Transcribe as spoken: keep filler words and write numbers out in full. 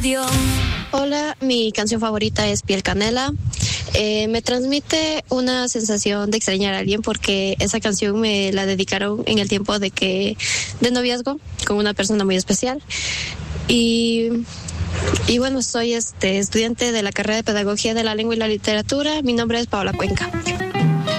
Radio. Hola, mi canción favorita es Piel Canela. Eh, me transmite una sensación de extrañar a alguien porque esa canción me la dedicaron en el tiempo de que de noviazgo con una persona muy especial. Y, y bueno, soy este estudiante de la carrera de Pedagogía de la Lengua y la Literatura. Mi nombre es Paola Cuenca.